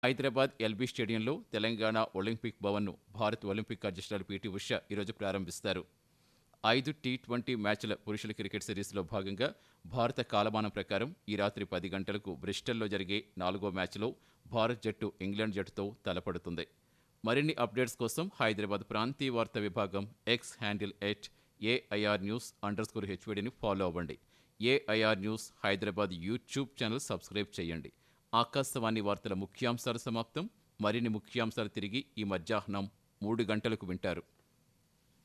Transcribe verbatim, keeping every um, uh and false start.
Hyderabad LB స్టేడియంలో Telangana Olympic భవన్ను Bharat Olympic అధ్యక్షురాలు PT Usha ఈరోజు ప్రారంభిస్తారు. ఐదు టీ ట్వంటీ మ్యాచ్ల పురుషుల క్రికెట్ సిరీస్లో భాగంగా భారత కాలమానం ప్రకారం ఈ రాత్రి పది గంటలకు బ్రిస్టల్లో జరిగే నాలుగో మ్యాచ్లో భారత్ జట్టు ఇంగ్లాండ్ జట్టుతో తలపడుతుంది. మరిన్ని అప్డేట్స్ కోసం హైదరాబాద్ ప్రాంతీయ వార్తా విభాగం X handle at AIR news under score హెచ్వీడీని follow అవ్వండి. AIR news Hyderabad YouTube channel subscribe చేయండి. ఆకాశవాణి వార్తల ముఖ్యాంశాలు సమాప్తం. మరిన్ని ముఖ్యాంశాలు తిరిగి ఈ మధ్యాహ్నం మూడు గంటలకు వింటారు.